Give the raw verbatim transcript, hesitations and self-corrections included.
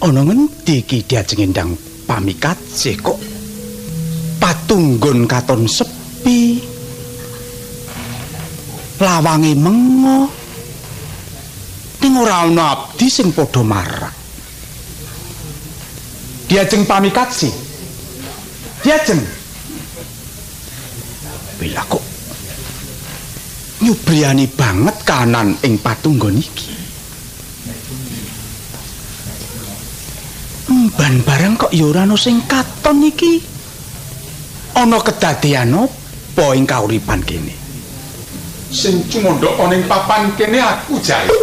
ana ngendi iki Diajeng Endang Pamikatsih kok patunggon katon sepi, lawange mengo, ning ora ana abdi sing padha marak. Diajeng Pamikatsih, Diajeng. Bila kok nyubriyani banget kanan ing patunggon iki. Ban barang kok ya ora ana sing katon iki. Ana kedadean apa ing kauripan kene? Sing cumondhok ana ing papan kene aku jae.